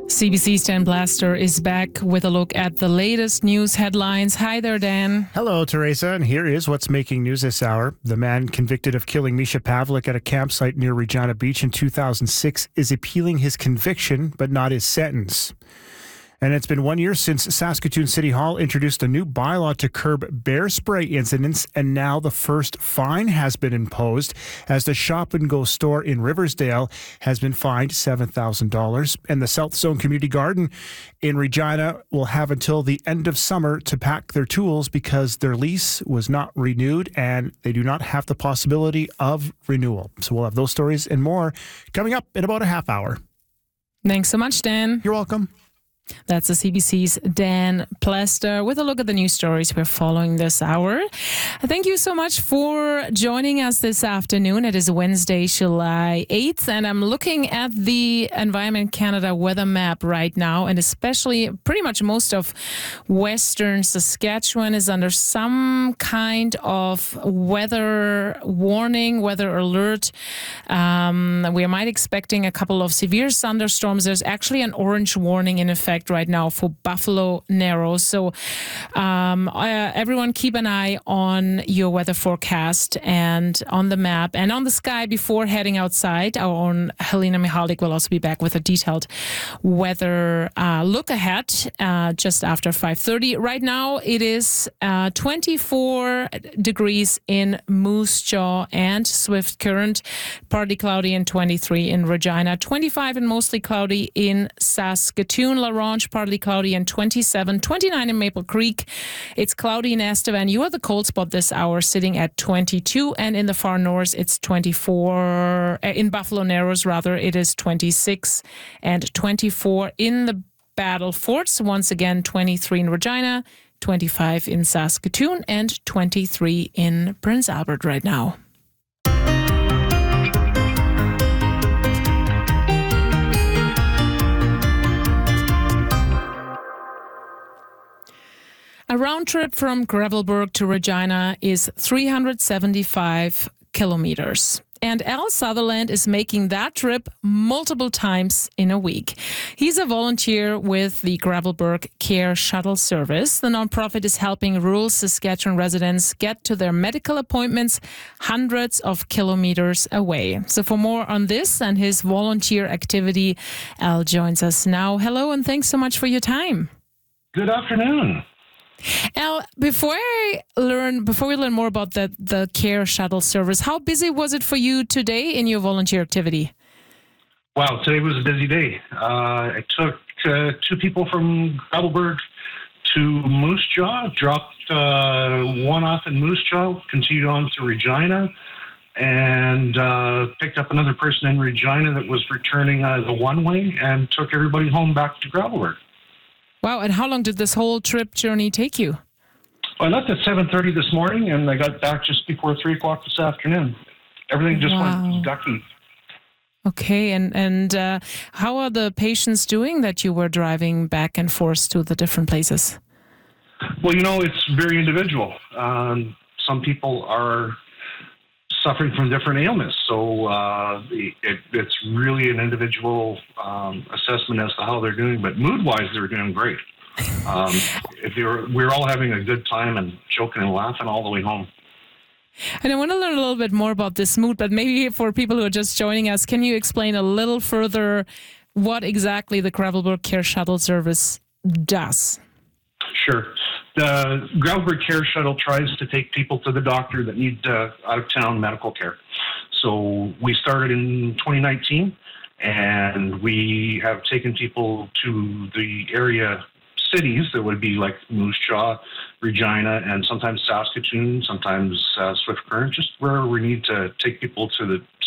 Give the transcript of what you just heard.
CBC's Dan Blaster is back with a look at the latest news headlines. Hi there, Dan. Hello, Teresa, and here is what's making news this hour. The man convicted of killing Misha Pavlik at a campsite near Regina Beach in 2006 is appealing his conviction, but not his sentence. And it's been 1 year since Saskatoon City Hall introduced a new bylaw to curb bear spray incidents, and now the first fine has been imposed as the Shop and Go store in Riversdale has been fined $7,000. And the South Zone Community Garden in Regina will have until the end of summer to pack their tools because their lease was not renewed and they do not have the possibility of renewal. So we'll have those stories and more coming up in about a half hour. Thanks so much, Dan. You're welcome. That's the CBC's Dan Plester with a look at the news stories we're following this hour. Thank you so much for joining us this afternoon. It is Wednesday, July 8th, and I'm looking at the Environment Canada weather map right now, and especially pretty much most of Western Saskatchewan is under some kind of weather warning, weather alert. We might expecting a couple of severe thunderstorms. There's actually an orange warning in effect right now for Buffalo Narrows. So everyone keep an eye on your weather forecast and on the map and on the sky before heading outside. Our own Helena Mihalik will also be back with a detailed weather look ahead just after 5:30. Right now it is 24 degrees in Moose Jaw and Swift Current, partly cloudy, and 23 in Regina, 25 and mostly cloudy in Saskatoon, La Ronge, partly cloudy, and 27, 29 in Maple Creek. It's cloudy in Estevan. You are the cold spot this hour, sitting at 22, and in the far north, it's 24. In Buffalo Narrows, rather, it is 26 and 24 in the Battle Forts. Once again, 23 in Regina, 25 in Saskatoon, and 23 in Prince Albert right now. A round trip from Gravelbourg to Regina is 375 kilometers. And Al Sutherland is making that trip multiple times in a week. He's a volunteer with the Gravelbourg Care Shuttle Service. The nonprofit is helping rural Saskatchewan residents get to their medical appointments hundreds of kilometers away. So for more on this and his volunteer activity, Al joins us now. Hello, and thanks so much for your time. Good afternoon. Al, before we learn more about the Care Shuttle Service, how busy was it for you today in your volunteer activity? Wow, today was a busy day. I took two people from Gravelbourg to Moose Jaw, dropped one off in Moose Jaw, continued on to Regina, and picked up another person in Regina that was returning the one-way, and took everybody home back to Gravelbourg. Wow, and how long did this whole trip journey take you? I left at 7:30 this morning, and I got back just before 3 o'clock this afternoon. Everything just went ducky. Okay, and how are the patients doing that you were driving back and forth to the different places? Well, it's very individual. Some people are suffering from different ailments, so it's really an individual assessment as to how they're doing. But mood-wise, they're doing great. We're all having a good time and joking and laughing all the way home. And I want to learn a little bit more about this mood, but maybe for people who are just joining us, can you explain a little further what exactly the Gravelbourg Care Shuttle Service does? Sure. The Gravelbourg Care Shuttle tries to take people to the doctor that need out-of-town medical care. So we started in 2019, and we have taken people to the area cities that would be like Moose Jaw, Regina, and sometimes Saskatoon, sometimes Swift Current, just where we need to take people to the